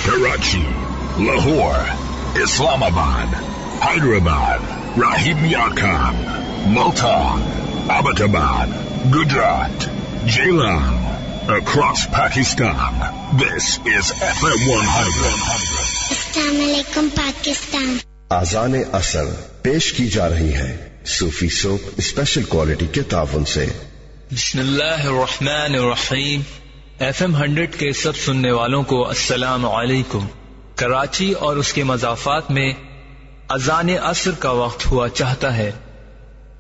Karachi, Lahore, Islamabad, Hyderabad, Rahim Yar Khan, Multan, Abbottabad, Gujarat, Jailan, across Pakistan. This is FM 100. Assalamualaikum Pakistan. आज़ान असर पेश की जा रही है सूफी सोप स्पेशल क्वालिटी के ताउन से। बिस्मिल्लाहिर्रहमानिर्रहीम। FM 100 के सब सुनने वालों को अस्सलाम वालेकुम। कराची और उसके मज़ाफ़ात में अज़ान असर का वक्त हुआ चाहता है।